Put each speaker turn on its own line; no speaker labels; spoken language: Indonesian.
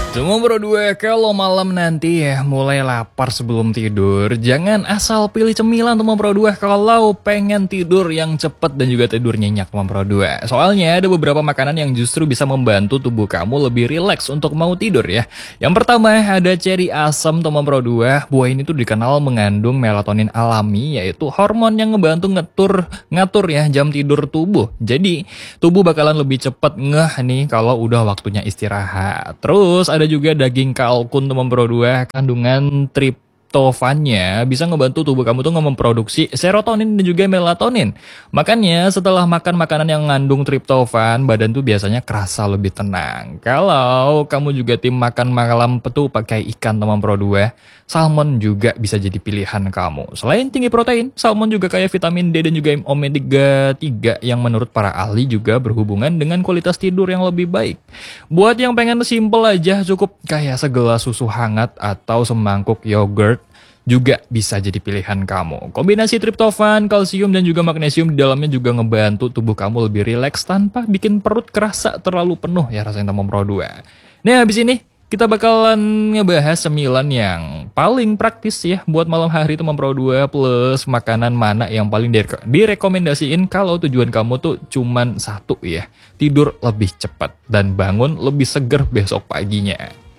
Semua bro dua, kalau malam nanti ya mulai lapar sebelum tidur, jangan asal pilih cemilan teman bro dua kalau pengen tidur yang cepet dan juga tidur nyenyak teman bro dua. Soalnya ada beberapa makanan yang justru bisa membantu tubuh kamu lebih rileks untuk mau tidur ya. Yang pertama ada ceri asam teman bro dua. Buah ini tuh dikenal mengandung melatonin alami, yaitu hormon yang ngebantu ngatur ya jam tidur tubuh. Jadi tubuh bakalan lebih cepet ngeh nih kalau udah waktunya istirahat. Terus ada juga daging kalkun teman bro dua, kandungan triptofannya bisa ngebantu tubuh kamu tuh memproduksi serotonin dan juga melatonin. Makanya setelah makan makanan yang mengandung triptofan, badan tuh biasanya kerasa lebih tenang. Kalau kamu juga tim makan malam petu pakai ikan teman bro dua, salmon juga bisa jadi pilihan kamu. Selain tinggi protein, salmon juga kaya vitamin D dan juga omega 3 yang menurut para ahli juga berhubungan dengan kualitas tidur yang lebih baik. Buat yang pengen simple aja, cukup kayak segelas susu hangat atau semangkuk yogurt juga bisa jadi pilihan kamu. Kombinasi triptofan, kalsium, dan juga magnesium di dalamnya juga ngebantu tubuh kamu lebih rileks tanpa bikin perut kerasa terlalu penuh ya rasanya teman Pro 2. Nah habis ini kita bakalan ngebahas cemilan yang paling praktis ya buat malam hari teman Pro 2 plus makanan mana yang paling direkomendasiin kalau tujuan kamu tuh cuman satu ya, tidur lebih cepat dan bangun lebih seger besok paginya.